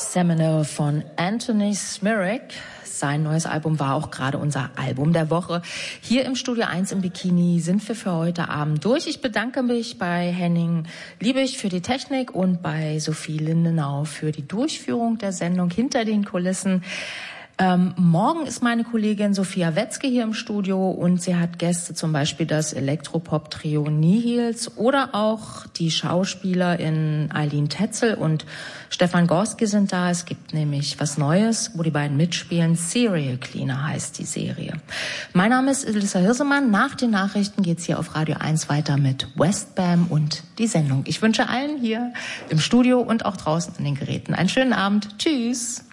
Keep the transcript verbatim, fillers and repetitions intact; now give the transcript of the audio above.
Seminole von Anthony Smirak. Sein neues Album war auch gerade unser Album der Woche. Hier im Studio eins im Bikini sind wir für heute Abend durch. Ich bedanke mich bei Henning Liebig für die Technik und bei Sophie Lindenau für die Durchführung der Sendung hinter den Kulissen. Ähm, morgen ist meine Kollegin Sophia Wetzke hier im Studio und sie hat Gäste, zum Beispiel das Elektropop-Trio Nihils oder auch die Schauspielerin Eileen Tetzel und Stefan Gorski sind da. Es gibt nämlich was Neues, wo die beiden mitspielen. Serial Cleaner heißt die Serie. Mein Name ist Ilissa Hirsemann. Nach den Nachrichten geht's hier auf Radio eins weiter mit Westbam und die Sendung. Ich wünsche allen hier im Studio und auch draußen an den Geräten einen schönen Abend. Tschüss.